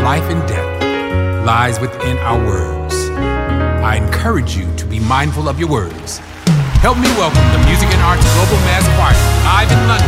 life and death lies within our words. I encourage you to be mindful of your words. Help me welcome the Music and Arts Global Mass Choir live in London